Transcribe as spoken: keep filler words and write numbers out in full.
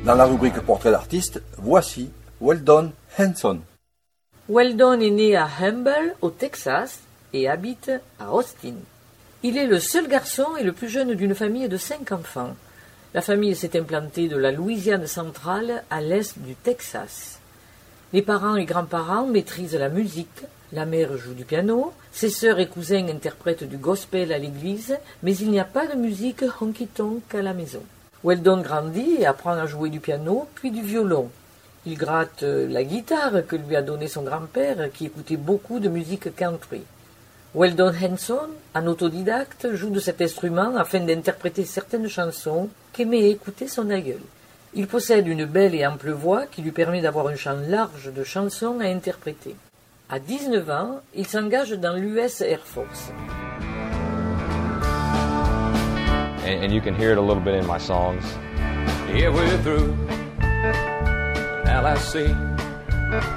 Dans la rubrique Portrait d'artiste, voici Weldon Henson. Weldon est né à Humble, au Texas, et habite à Austin. Il est le seul garçon et le plus jeune d'une famille de cinq enfants. La famille s'est implantée de la Louisiane centrale à l'est du Texas. Les parents et grands-parents maîtrisent la musique, la mère joue du piano, ses sœurs et cousins interprètent du gospel à l'église, mais il n'y a pas de musique honky-tonk à la maison. Weldon grandit et apprend à jouer du piano, puis du violon. Il gratte la guitare que lui a donnée son grand-père, qui écoutait beaucoup de musique country. Weldon Henson, un autodidacte, joue de cet instrument afin d'interpréter certaines chansons qu'aimait écouter son aïeul. Il possède une belle et ample voix qui lui permet d'avoir un champ large de chansons à interpréter. À dix-neuf ans, il s'engage dans l'U S Air Force. And, and you can hear it a little bit in my songs. Yeah, we're through. Now I see